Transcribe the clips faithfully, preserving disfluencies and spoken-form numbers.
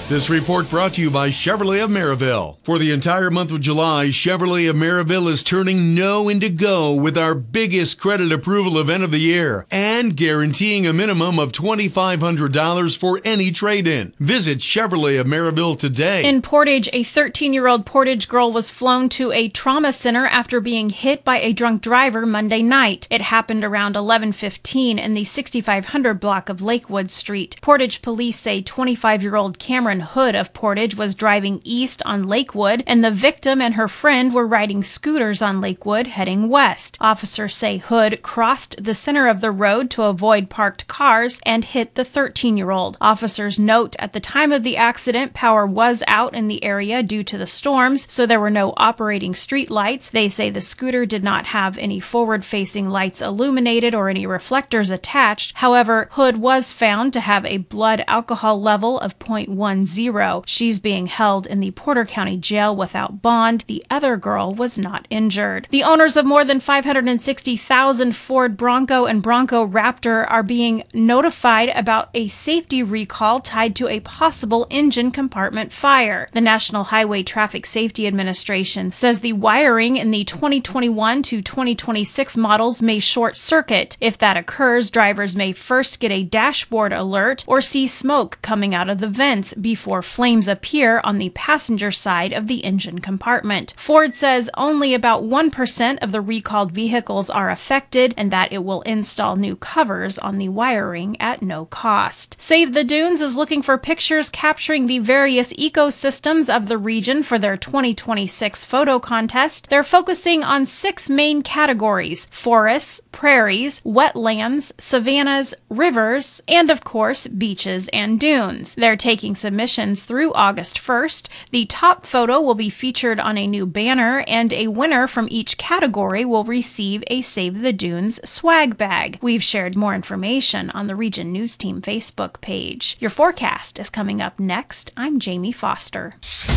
This report brought to you by Chevrolet of Maryville. For the entire month of July, Chevrolet of Maryville is turning no into go with our biggest credit approval event of the year and guaranteeing a minimum of two thousand five hundred dollars for any trade-in. Visit Chevrolet of Maryville today. In Portage, a thirteen-year-old Portage girl was flown to a trauma center after being hit by a drunk driver Monday night. It happened around eleven fifteen in the sixty-five hundred block of Lakewood Street. Portage police say twenty-five-year-old Cameron Hood of Portage was driving east on Lakewood, and the victim and her friend were riding scooters on Lakewood heading west. Officers say Hood crossed the center of the road to avoid parked cars and hit the thirteen-year-old. Officers note at the time of the accident, power was out in the area due to the storms, so there were no operating street lights. They say the scooter did not have any forward-facing lights illuminated or any reflectors attached. However, Hood was found to have a blood alcohol level of zero point one zero. She's being held in the Porter County Jail without bond. The other girl was not injured. The owners of more than five hundred sixty thousand Ford Bronco and Bronco Raptor are being notified about a safety recall tied to a possible engine compartment fire. The National Highway Traffic Safety Administration says the wiring in the twenty twenty-one to twenty twenty-six models may short circuit. If that occurs, drivers may first get a dashboard alert or see smoke coming out of the vents before flames appear on the passenger side of the engine compartment. Ford says only about one percent of the recalled vehicles are affected and that it will install new covers on the wiring at no cost. Save the Dunes is looking for pictures capturing the various ecosystems of the region for their twenty twenty-six photo contest. They're focusing on six main categories: forests, prairies, wetlands, savannas, rivers, and of course, beaches and dunes. They're taking submissions through August first. The top photo will be featured on a new banner, and a winner from each category will receive a Save the Dunes swag bag. We've shared more information on the Region News Team Facebook page. Your forecast is coming up next. I'm Jamie Foster.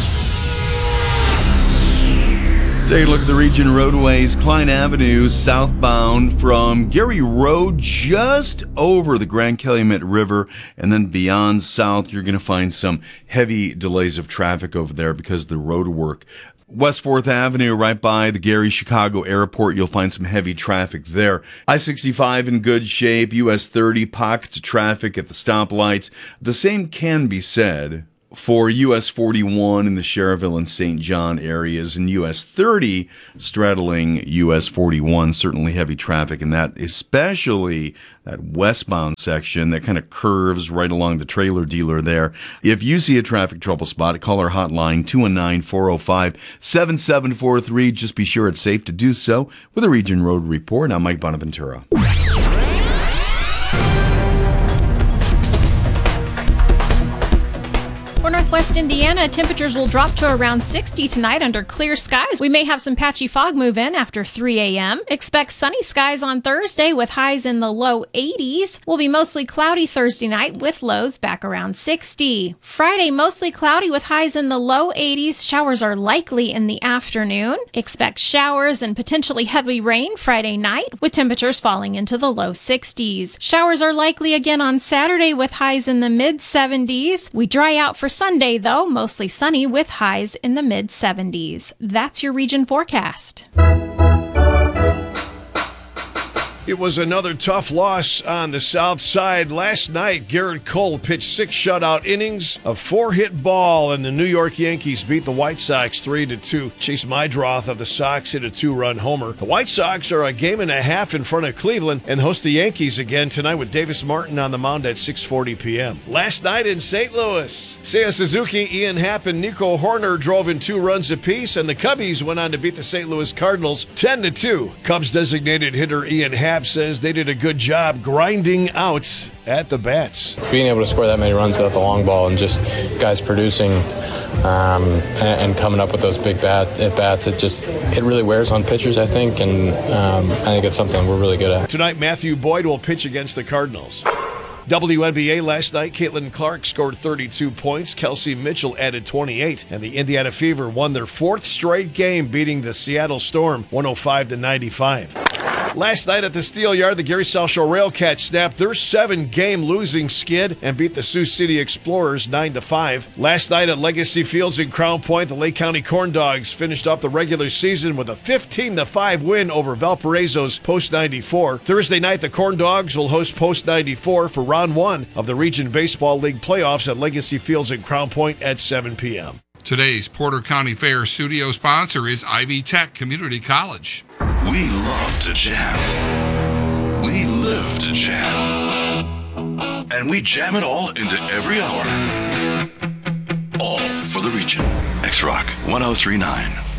Take a look at the region roadways. Klein Avenue southbound from Gary Road just over the Grand Calumet River, and then beyond south you're going to find some heavy delays of traffic over there because of the road work. West fourth Avenue, right by the Gary Chicago Airport, you'll find some heavy traffic there. I sixty-five in good shape. U S thirty, pockets of traffic at the stoplights. The same can be said for U S forty-one in the Cherville and Saint John areas, and U S thirty straddling U S forty-one. Certainly heavy traffic in that, especially that westbound section that kind of curves right along the trailer dealer there. If you see a traffic trouble spot, call our hotline two one nine, four oh five, seven seven four three. Just be sure it's safe to do so. With a Region Road Report, I'm Mike Bonaventura. For Northwest Indiana, temperatures will drop to around sixty tonight under clear skies. We may have some patchy fog move in after three a.m. Expect sunny skies on Thursday with highs in the low eighties. Will be mostly cloudy Thursday night with lows back around sixty. Friday, mostly cloudy with highs in the low eighties. Showers are likely in the afternoon. Expect showers and potentially heavy rain Friday night with temperatures falling into the low sixties. Showers are likely again on Saturday with highs in the mid seventies. We dry out for Sunday, though, mostly sunny with highs in the mid seventies. That's your region forecast. It was another tough loss on the south side. Last night, Garrett Cole pitched six shutout innings, a four-hit ball, and the New York Yankees beat the White Sox three to two. Chase Meidroth of the Sox hit a two-run homer. The White Sox are a game and a half in front of Cleveland and host the Yankees again tonight with Davis Martin on the mound at six forty p.m. Last night in Saint Louis, Seiya Suzuki, Ian Happ, and Nico Horner drove in two runs apiece, and the Cubbies went on to beat the Saint Louis Cardinals ten to two. Cubs designated hitter Ian Happ says they did a good job grinding out at the bats. Being able to score that many runs without the long ball and just guys producing um, and, and coming up with those big bat at bats, it just it really wears on pitchers, I think, and um, I think it's something we're really good at. Tonight, Matthew Boyd will pitch against the Cardinals. W N B A last night, Caitlin Clark scored thirty-two points. Kelsey Mitchell added twenty-eight. And the Indiana Fever won their fourth straight game, beating the Seattle Storm one oh five to ninety-five. Last night at the Steel Yard, the Gary South Shore Railcats snapped their seven-game losing skid and beat the Sioux City Explorers nine to five. Last night at Legacy Fields in Crown Point, the Lake County Corn Dogs finished up the regular season with a fifteen to five win over Valparaiso's Post ninety-four. Thursday night, the Corn Dogs will host Post ninety-four for round one of the Region Baseball League playoffs at Legacy Fields in Crown Point at seven p.m. Today's Porter County Fair studio sponsor is Ivy Tech Community College. We love to jam. We live to jam. And we jam it all into every hour. All for the region. X-Rock one oh three point nine.